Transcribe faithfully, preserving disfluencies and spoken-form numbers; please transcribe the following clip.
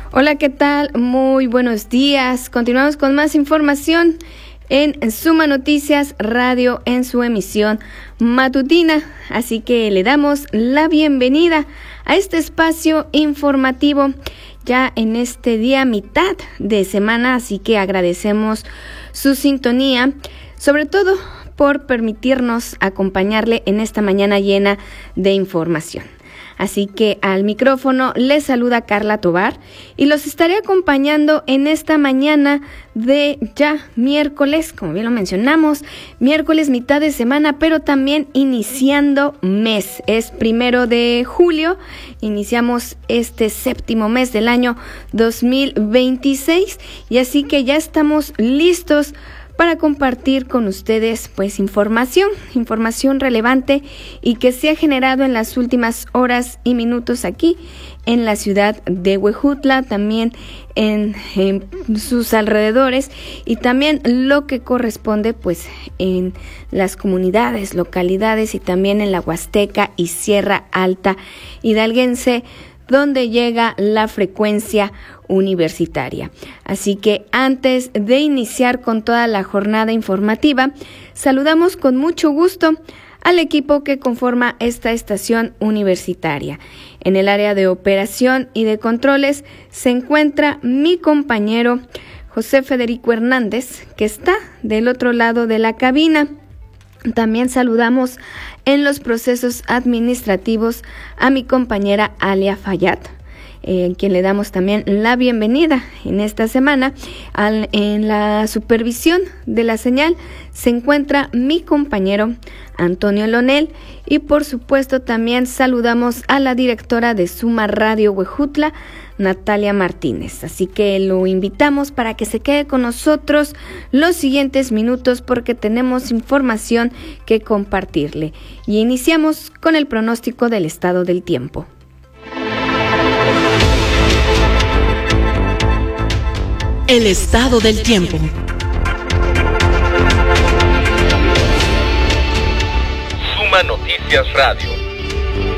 Hola, ¿qué tal? Muy buenos días. Continuamos con más información en Suma Noticias Radio en su emisión matutina. Así que le damos la bienvenida a este espacio informativo ya en este día mitad de semana. Así que agradecemos su sintonía, sobre todo por permitirnos acompañarle en esta mañana llena de información. Así que al micrófono les saluda Carla Tovar y los estaré acompañando en esta mañana de ya miércoles, como bien lo mencionamos, miércoles mitad de semana, pero también iniciando mes. Es primero de julio, iniciamos este séptimo mes del año dos mil veintiséis y así que ya estamos listos para compartir con ustedes pues información, información relevante y que se ha generado en las últimas horas y minutos aquí en la ciudad de Huejutla, también en, en sus alrededores y también lo que corresponde pues en las comunidades, localidades y también en la Huasteca y Sierra Alta hidalguense, donde llega la frecuencia universitaria. Así que antes de iniciar con toda la jornada informativa, saludamos con mucho gusto al equipo que conforma esta estación universitaria. En el área de operación y de controles se encuentra mi compañero José Federico Hernández, que está del otro lado de la cabina. También saludamos en los procesos administrativos a mi compañera Alia Fayad, en eh, quien le damos también la bienvenida en esta semana. Al, en la supervisión de la señal se encuentra mi compañero Antonio Lonel y por supuesto también saludamos a la directora de Suma Radio Huejutla, Natalia Martínez. Así que lo invitamos para que se quede con nosotros los siguientes minutos porque tenemos información que compartirle. Y iniciamos con el pronóstico del estado del tiempo. El estado del tiempo. Suma Noticias Radio.